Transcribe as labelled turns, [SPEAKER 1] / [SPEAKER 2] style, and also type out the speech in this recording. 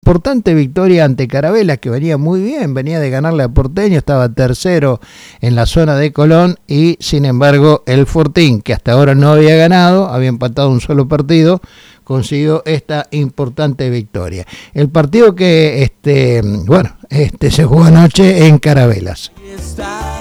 [SPEAKER 1] importante victoria ante Carabelas, que venía muy bien, venía de ganarle a Porteño, estaba tercero en la zona de Colón, y sin embargo el Fortín, que hasta ahora no había ganado, había empatado un solo partido, consiguió esta importante victoria. El partido que se jugó anoche en Carabelas.